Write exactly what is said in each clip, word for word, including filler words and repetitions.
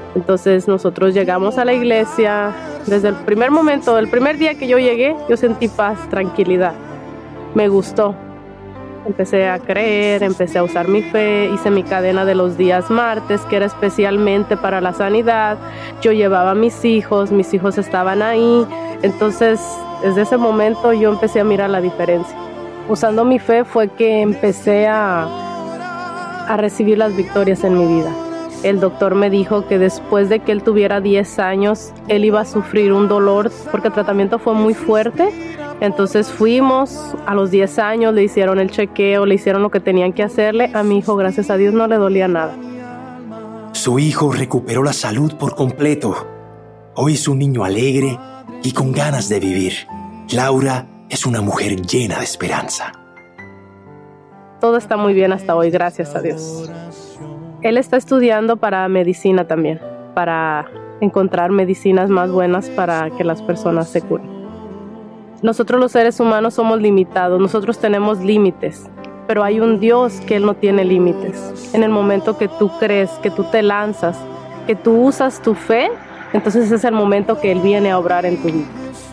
Entonces nosotros llegamos a la iglesia. Desde el primer momento, el primer día que yo llegué, yo sentí paz, tranquilidad. Me gustó. Empecé a creer, empecé a usar mi fe, hice mi cadena de los días martes, que era especialmente para la sanidad. Yo llevaba a mis hijos, mis hijos estaban ahí. Entonces, desde ese momento yo empecé a mirar la diferencia. Usando mi fe fue que empecé a, a recibir las victorias en mi vida. El doctor me dijo que después de que él tuviera diez años, él iba a sufrir un dolor porque el tratamiento fue muy fuerte. Entonces fuimos, a los diez años le hicieron el chequeo, le hicieron lo que tenían que hacerle. A mi hijo, gracias a Dios, no le dolía nada. Su hijo recuperó la salud por completo. Hoy es un niño alegre y con ganas de vivir. Laura es una mujer llena de esperanza. Todo está muy bien hasta hoy, gracias a Dios. Él está estudiando para medicina también, para encontrar medicinas más buenas para que las personas se curen. Nosotros los seres humanos somos limitados, nosotros tenemos límites, pero hay un Dios que Él no tiene límites. En el momento que tú crees, que tú te lanzas, que tú usas tu fe, entonces es el momento que Él viene a obrar en tu vida.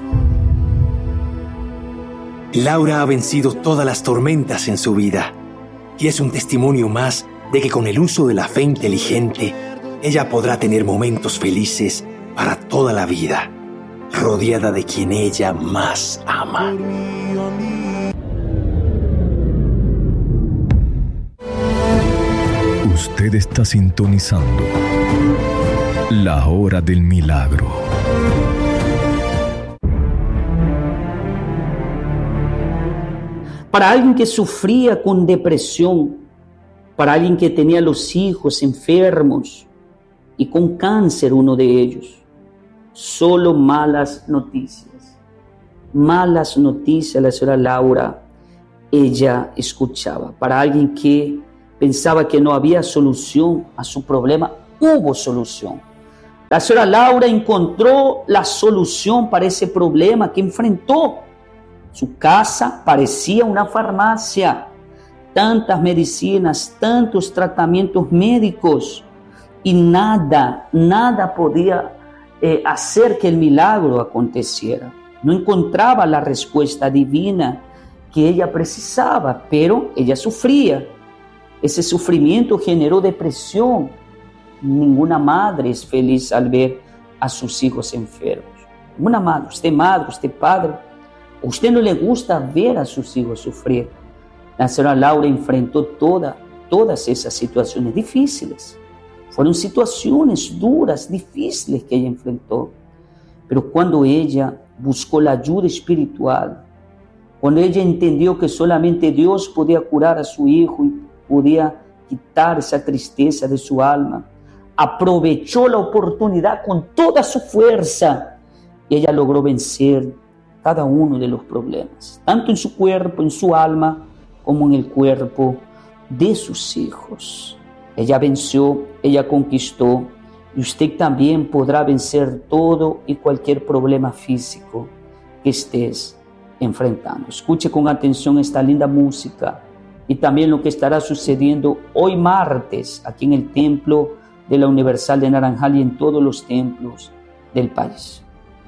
Laura ha vencido todas las tormentas en su vida y es un testimonio más de que con el uso de la fe inteligente, ella podrá tener momentos felices para toda la vida, rodeada de quien ella más ama. Usted está sintonizando La Hora del Milagro. Para alguien que sufría con depresión, para alguien que tenía los hijos enfermos y con cáncer, uno de ellos, solo malas noticias. Malas noticias, la señora Laura, ella escuchaba. Para alguien que pensaba que no había solución a su problema, hubo solución. La señora Laura encontró la solución para ese problema que enfrentó. Su casa parecía una farmacia. Tantas medicinas, tantos tratamientos médicos y nada, nada podía eh, hacer que el milagro aconteciera. No encontraba la respuesta divina que ella precisaba, pero ella sufría. Ese sufrimiento generó depresión. Ninguna madre es feliz al ver a sus hijos enfermos. Ninguna madre, usted madre, usted padre, a usted no le gusta ver a sus hijos sufrir. La señora Laura enfrentó toda, todas esas situaciones difíciles. Fueron situaciones duras, difíciles que ella enfrentó. Pero cuando ella buscó la ayuda espiritual, cuando ella entendió que solamente Dios podía curar a su hijo y podía quitar esa tristeza de su alma, aprovechó la oportunidad con toda su fuerza y ella logró vencer cada uno de los problemas, tanto en su cuerpo, en su alma, como en el cuerpo de sus hijos. Ella venció, ella conquistó, y usted también podrá vencer todo y cualquier problema físico que estés enfrentando. Escuche con atención esta linda música y también lo que estará sucediendo hoy martes aquí en el templo de la Universal de Naranjal y en todos los templos del país.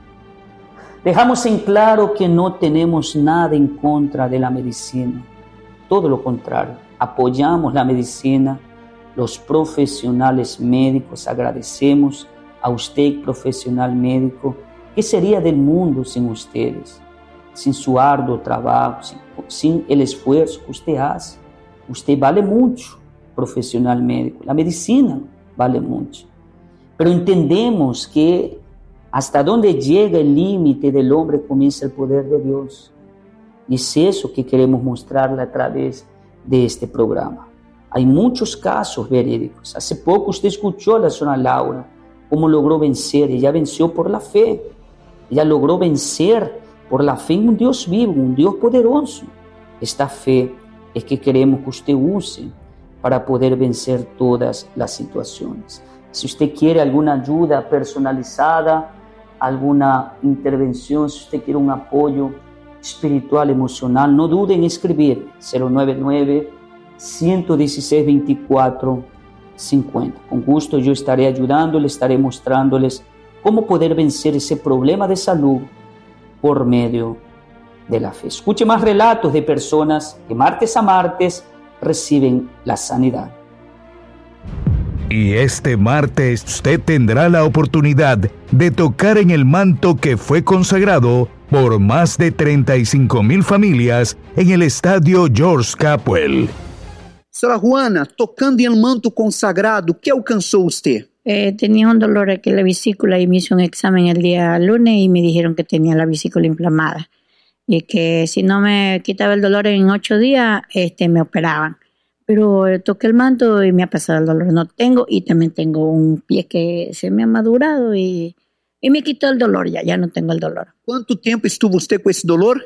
Dejamos en claro que no tenemos nada en contra de la medicina. Todo lo contrario, apoyamos la medicina, los profesionales médicos, agradecemos a usted, profesional médico. ¿Qué sería del mundo sin ustedes? Sin su arduo trabajo, sin, sin el esfuerzo que usted hace. Usted vale mucho, profesional médico. La medicina vale mucho. Pero entendemos que hasta donde llega el límite del hombre comienza el poder de Dios. Y es eso que queremos mostrarle a través de este programa. Hay muchos casos verídicos. Hace poco usted escuchó a la señora Laura cómo logró vencer. Ella venció por la fe. Ella logró vencer por la fe en un Dios vivo, un Dios poderoso. Esta fe es que queremos que usted use para poder vencer todas las situaciones. Si usted quiere alguna ayuda personalizada, alguna intervención, si usted quiere un apoyo espiritual, emocional, no dude en escribir cero nueve nueve, uno uno seis, dos cuatro, cincuenta. Con gusto yo estaré ayudándoles, estaré mostrándoles cómo poder vencer ese problema de salud por medio de la fe. Escuche más relatos de personas que martes a martes reciben la sanidad. Y este martes usted tendrá la oportunidad de tocar en el manto que fue consagrado por más de treinta y cinco mil familias en el estadio George Capwell. Senhora Juana, tocando en el manto consagrado, ¿qué alcanzó usted? Eh, tenía un dolor aquí en la vesícula y me hice un examen el día lunes y me dijeron que tenía la vesícula inflamada y que si no me quitaba el dolor en ocho días, este, me operaban. Pero eh, toqué el manto y me ha pasado el dolor. No tengo, y también tengo un pie que se me ha madurado y, y me quitó el dolor ya, ya no tengo el dolor. ¿Cuánto tiempo estuvo usted con ese dolor?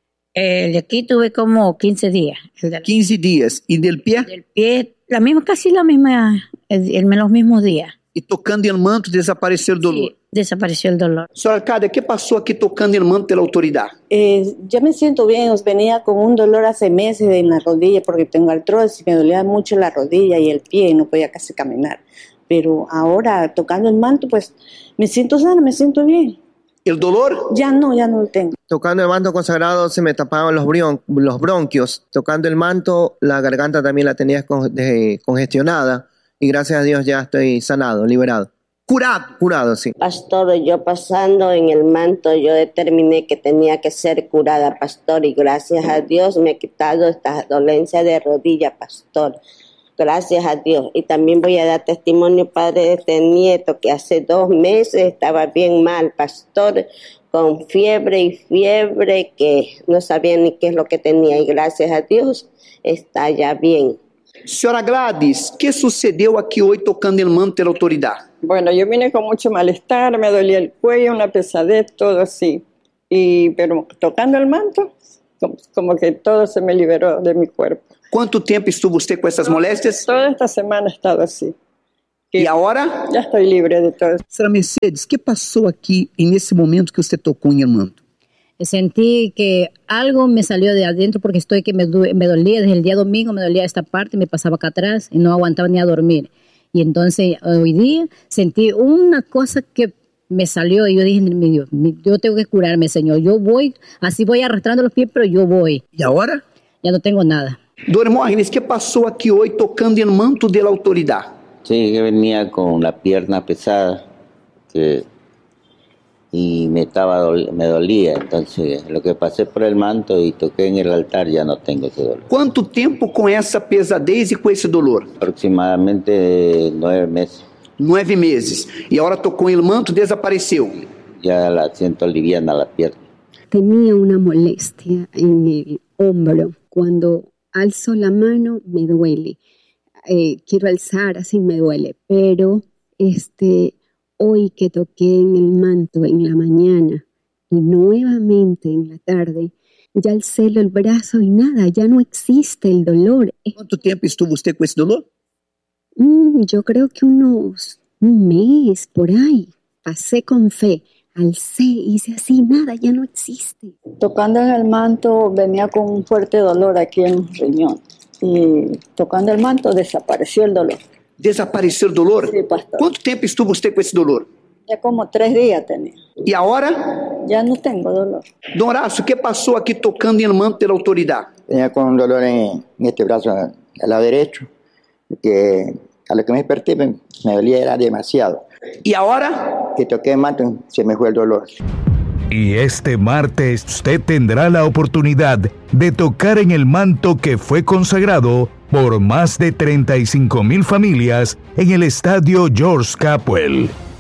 Eh, de aquí tuve como quince días. El del, quince días. ¿Y del pie? Del pie, la misma, casi la misma, en los mismos días. Y tocando el manto desapareció el dolor. Sí, desapareció el dolor. Señora Arcadia, ¿qué pasó aquí tocando el manto de la autoridad? Eh, ya me siento bien, os venía con un dolor hace meses en la rodilla porque tengo artrosis, me dolía mucho la rodilla y el pie y no podía casi caminar. Pero ahora tocando el manto, pues me siento sana, me siento bien. ¿El dolor? Ya no, ya no lo tengo. Tocando el manto consagrado se me tapaban los, brion, los bronquios. Tocando el manto, la garganta también la tenía con, de, congestionada. Y gracias a Dios ya estoy sanado, liberado. Curado. Curado, sí. Pastor, yo pasando en el manto, yo determiné que tenía que ser curada, pastor. Y gracias a Dios me ha quitado esta dolencia de rodilla, pastor. Gracias a Dios. Y también voy a dar testimonio, padre, de este nieto que hace dos meses estaba bien mal, pastor, con fiebre y fiebre que no sabía ni qué es lo que tenía. Y gracias a Dios está ya bien. Senhora Gladys, ¿qué sucedió aquí hoy tocando el manto de la autoridad? Bueno, yo vine con mucho malestar, me dolía el cuello, una pesadez, todo así. Y, pero tocando el manto, como, como que todo se me liberó de mi cuerpo. ¿Cuánto tiempo estuvo usted con estas molestias? Toda esta semana he estado así. ¿Y, ¿Y ahora? Ya estoy libre de todo. Senhora Mercedes, ¿qué pasó aquí en ese momento que usted tocó en el manto? Sentí que algo me salió de adentro porque estoy que me, me dolía desde el día domingo, me dolía esta parte, me pasaba acá atrás y no aguantaba ni a dormir. Y entonces hoy día sentí una cosa que me salió y yo dije, mi Dios, yo tengo que curarme, Señor. Yo voy, así voy arrastrando los pies, pero yo voy. ¿Y ahora? Ya no tengo nada. Dormógenes, ¿qué pasó aquí hoy tocando el manto de la autoridad? Sí, que venía con la pierna pesada que... y me estaba me dolía, entonces lo que pasé por el manto y toqué en el altar ya no tengo ese dolor. ¿Cuánto tiempo con esa pesadez y con ese dolor? Aproximadamente nueve meses. Nueve meses. Y ahora tocó en el manto, desapareció. Ya la siento liviana la pierna. Tenía una molestia en el hombro. Cuando alzo la mano me duele. Eh, quiero alzar, así me duele. Pero este... hoy que toqué en el manto en la mañana y nuevamente en la tarde, ya alcé el brazo y nada, ya no existe el dolor. ¿Cuánto tiempo estuvo usted con ese dolor? Mm, yo creo que unos un mes por ahí. Pasé con fe, alcé, hice así, nada, ya no existe. Tocando en el manto venía con un fuerte dolor aquí en el riñón y tocando el manto desapareció el dolor. ¿Desapareció el dolor? Sí, pastor. ¿Cuánto tiempo estuvo usted con ese dolor? Ya como tres días tenía. ¿Y ahora? Ya no tengo dolor. Don Horacio, ¿qué pasó aquí tocando en el manto de la autoridad? Tenía con un dolor en, en este brazo al lado derecho, que a lo que me desperté me, me dolía era demasiado. ¿Y ahora? Que toqué el manto se me fue el dolor. Y este martes usted tendrá la oportunidad de tocar en el manto que fue consagrado por más de treinta y cinco mil familias en el estadio George Capwell.